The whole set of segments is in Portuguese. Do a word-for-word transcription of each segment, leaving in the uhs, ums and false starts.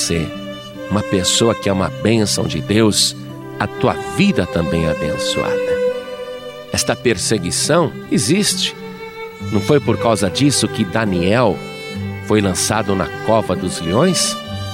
você uma pessoa que é uma bênção de Deus, a tua vida também é abençoada. Esta perseguição existe. Não foi por causa disso que Daniel foi lançado na cova dos leões?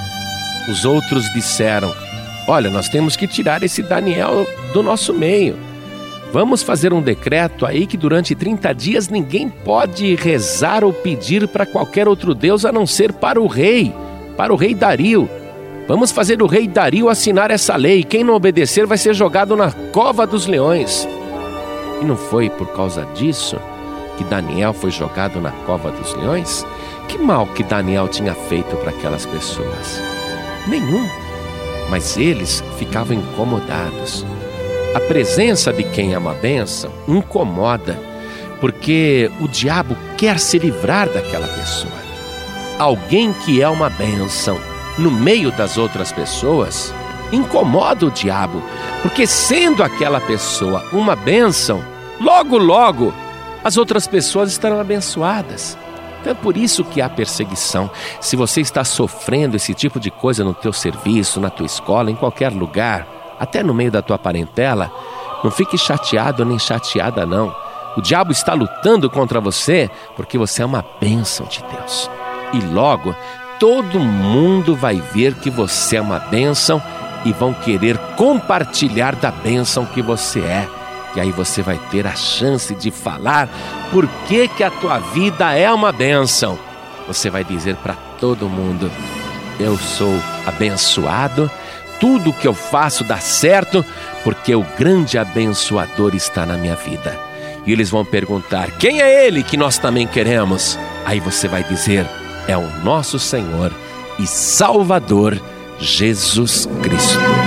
Os outros disseram: olha, nós temos que tirar esse Daniel do nosso meio. Vamos fazer um decreto aí que durante trinta dias ninguém pode rezar ou pedir para qualquer outro Deus a não ser para o rei, para o rei Dario. Vamos fazer o rei Dario assinar essa lei. Quem não obedecer vai ser jogado na cova dos leões. E não foi por causa disso que Daniel foi jogado na cova dos leões? Que mal que Daniel tinha feito para aquelas pessoas? Nenhum. Mas eles ficavam incomodados. A presença de quem é uma bênção incomoda, porque o diabo quer se livrar daquela pessoa. Alguém que é uma bênção no meio das outras pessoas incomoda o diabo, porque sendo aquela pessoa uma bênção, logo, logo, as outras pessoas estarão abençoadas. Então é por isso que há perseguição. Se você está sofrendo esse tipo de coisa no teu serviço, na tua escola, em qualquer lugar, até no meio da tua parentela, não fique chateado nem chateada não. O diabo está lutando contra você porque você é uma bênção de Deus. E logo, todo mundo vai ver que você é uma bênção e vão querer compartilhar da bênção que você é. E aí você vai ter a chance de falar por que que a tua vida é uma bênção. Você vai dizer para todo mundo: eu sou abençoado, tudo que eu faço dá certo, porque o grande abençoador está na minha vida. E eles vão perguntar: quem é ele que nós também queremos? Aí você vai dizer: é o nosso Senhor e Salvador Jesus Cristo.